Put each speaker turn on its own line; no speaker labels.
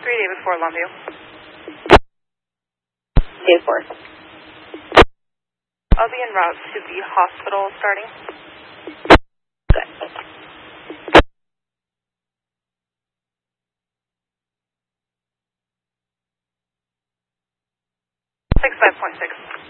David 4, Longview.
David 4.
I'll be en route to the hospital starting.
Good.
65.6.